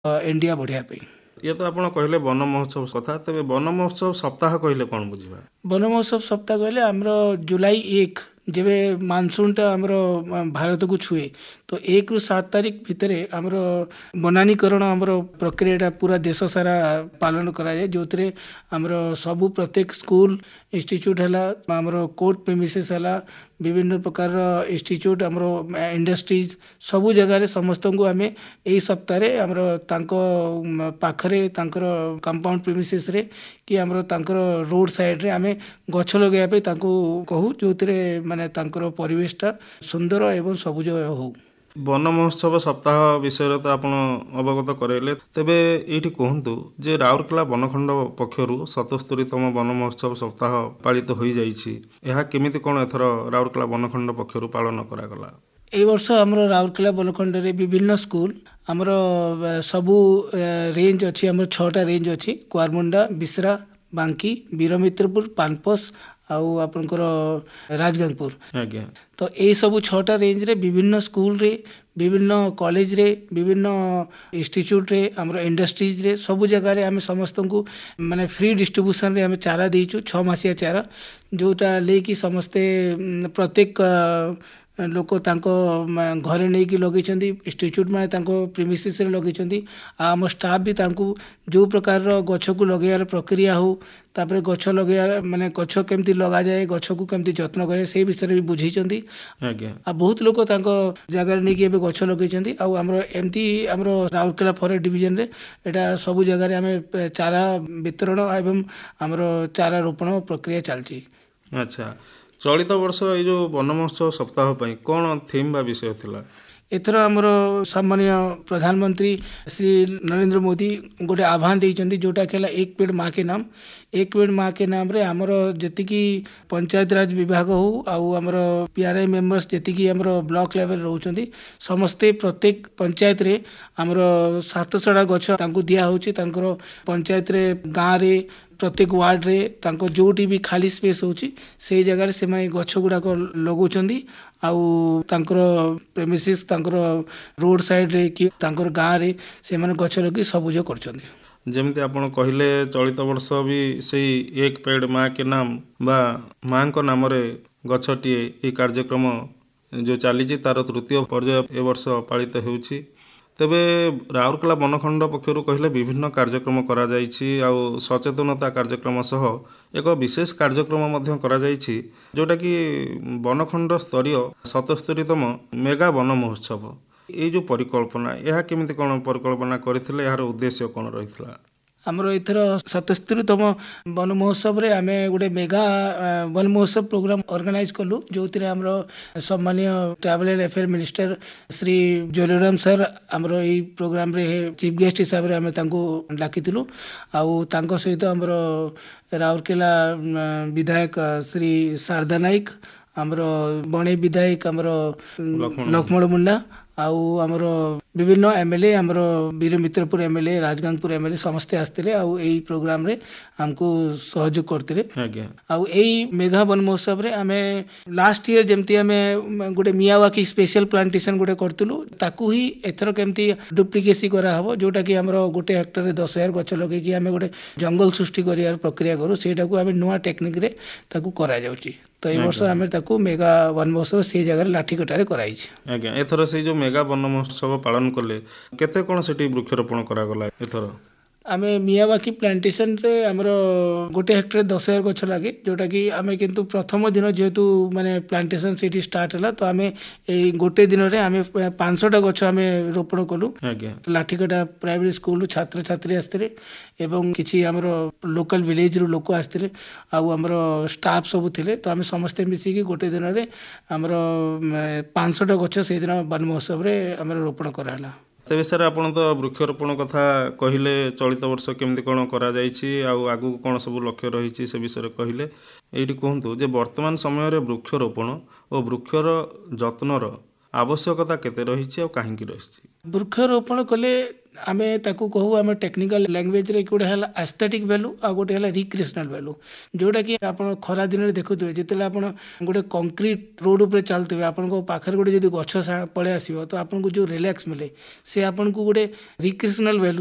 India बढ़िया पे। ये तो आपण कहले वन महोत्सव कथा, तेरे वन महोत्सव सप्ताह कहले कौन बुझा? वन महोत्सव सप्ताह कहले आमर जुलाई 1 जेबे मानसूनटा आमर भारत को छुए तो 1 ରୁ 7 तारीख भितर आमर बनानीकरण आमर प्रक्रिया पूरा देश सारा पालन कराए, जो आमर सबू प्रत्येक स्कूल इंस्टीट्यूट है आमर कोर्ट प्रेमिसेस है विभिन्न प्रकार इंस्टीट्यूट आमर इंडस्ट्रीज सबू जगार समस्त को आम यही सप्ताह आमर पाखरे कंपाउंड प्रेमिसेस रे कि आमर रोड साइड रे आम गछ लगे कहू जो माने परिवेशटा सुंदर एवं सबुज हो। वन महोत्सव सप्ताह विषय तो आप अवगत कराइले, तेबे ये कहतु जे राउरकेला बनखंड पक्षर 77तम वन महोत्सव सप्ताह पालित हो जाइए, केमिति कौन एथर राउरकेला बनखंड पक्षर पालन करागला? ए वर्ष आमर राउरकेला बनखंड रे विभिन्न स्कूल आमर सबू रेंज अच्छी आमर 6टा रेंज अच्छी कुआरमुंडा, बिसरा, बांकी, वीरमित्रपुर, पानपस आउ आपनकर राजगंगपुर। तो यही सब 6टा रेंज रे विभिन्न स्कूल रे विभिन्न कॉलेज रे विभिन्न इंस्टीट्यूट रे आमर इंडस्ट्रीज रे सबू जगह रे आम समस्त को माने फ्री डिस्ट्रीब्यूशन रे आम चारा देइछु 6 मासिया चारा, जोटा लेकी समस्ते प्रत्येक लोक घरे नहीं कि लगे इंस्टीट्यूट मैंने प्रीमिसेस रे लगे आम स्टाफ भी जो प्रकार गछ को लगे प्रक्रिया हो तापर गछ लगे माने गछ केमती लगा जाए गछ को केमती जत्न करे से विषय भी बुझी आ बहुत लोक जगह नहीं कि गछ लगे आमर एमती आमर राउरकेला फॉरेस्ट डिवीजन रे एटा सबू जगह आम चारा वितरण एवं आमर चारा रोपण प्रक्रिया चलती। अच्छा, चलित वर्ष ये जो वन महोत्सव सप्ताह पर कौन थीम बा विषय थिला? एथर आमर सम्मानीय प्रधानमंत्री श्री नरेंद्र मोदी गोटे आह्वान देइचंदी जोटा खेला एक पेड़ माँ के नाम। एक पेड़ माँ के नाम रे आमर जेतिकी पंचायत राज विभाग हो आउ आमर पीआरआई मेंबर्स जेतिकी आमर ब्लॉक लेवल रहउचंदी समस्ते प्रत्येक पंचायत रे आमर 700 गछ तांको दिया होची तांकर पंचायत रे गाँ रे प्रत्येक वार्ड रे तांको जोटी भी खाली स्पेस होची से जगह रे से गछ गुड़ाक लगौचंदी आउ तांकर प्रेमिसेस तांकर रोड साइड रे कि तांकर गाँ रे से माने गछ लगी सबुज करचंदी। जेमती आपण कहले चलित वर्ष भी सही एक पेड़ माँ के नाम बा माँ को नाम रे गछटिए ये कार्यक्रम जो चली तार तृतीय पर्याय ए वर्ष पालित होउछि। तेबे राउरकेला बनखंड पक्षर कहले विभिन्न कार्यक्रम करा जाइछि आउ सचेतनता कार्यक्रम सह एक विशेष कार्यक्रम मध्य करा जाइछि जोटा कि बनखंड स्तरीय 77तम मेगा वन महोत्सव। ये जो परिकल्पना यह केमिति कोन परिकल्पना करथिले, यार उद्देश्य कोन रहितला? आमर एथर 77तम वन महोत्सव रे आमे गोटे मेगा वन महोत्सव प्रोग्राम ऑर्गेनाइज कलु जो आमर सम्मानीय travel and affair minister Shri जोलराम sir आमर ई प्रोग्राम रे चीफ गेस्ट हिसाब रे आमे तांको डाकिथिलु आउ तांको सहित आमर राउरकेला विधायक श्री शारदा नाइक आमर बणे विधायक आमर लक्ष्मण मुंडा आउ आमर विभिन्न एमएलए आमर वीरमित्रपुर एमएलए राजगंगपुर एमएलए समस्ते आसते आउ यही प्रोग्राम रे हमको सहयोग करते आउ यही मेगा वन महोत्सव रे आमे लास्ट ईयर जमती आमे गोटे मियावाकी स्पेशल प्लांटेशन गोटे करतलु ताकू ही एथर केमती डुप्लिकेसी करा हबो जोटा कि हमर गोटे हेक्टर रे 10,000 गछ लगे कि आमे गोटे जंगल सृष्टि करियार प्रक्रिया करू सेटा को आमे नुवा टेक्निक रे ताकू करा जाउची। तो ए वर्ष आमे ताकू मेगा वन महोत्सव से जगह लाठीकटारे कराई छै। आज्ञा एथर से जो मेगा वन महोत्सव पालन कले केते कोन सेठी वृक्षरोपण करा गला? एथर आमे मियावाकी प्लांटेशन रे आमर गोटे हेक्टर 10,000 गछ लगे जोटा कि आमे किंतु प्रथम दिन जेहेतु माने प्लांटेशन सेठी स्टार्ट हला तो आमे ए गोटे दिन रे आमे 500टा गछ आमे रोपण कलु। लाठीकटा प्राइमरी स्कूल छात्र छात्री आस्ते एवं किछि आमर लोकल विलेज रो लोक आस्ते आउ आमर स्टाफ सब थिले तो आमे समस्त मिसी कि गोटे दिन रे आमर 500टा गछ से दिन वन महोत्सव रे आमर रोपण कराला। तेबे सर आपण तो वृक्षरोपण कथा कहले चलित वर्ष केमती कोन करा जाइछि आउ आगु कोन सब लक्ष्य रहिछि से विषय कहले एठी कहंतु जे वर्तमान समय रे वृक्षरोपण और वृक्षर जत्नर आवश्यकता केते रहिछि आ काहेकि रहिछि? वृक्षरोपण कले आमे ताकू कहू आम टेक्निकल लैंग्वेज रे गोटे है एस्थेटिक वैल्यू आ गोटे है रिक्रिएशनल वैल्यू जोटा कि आप खरा दिन में देखुए जिते आप गोटे कंक्रीट रोड उपर चलते आप पाखे गोटे जब गछ पड़े आसो तो आपको जो रिलैक्स मिले से आपको गोटे रिक्रिएशनल वैल्यू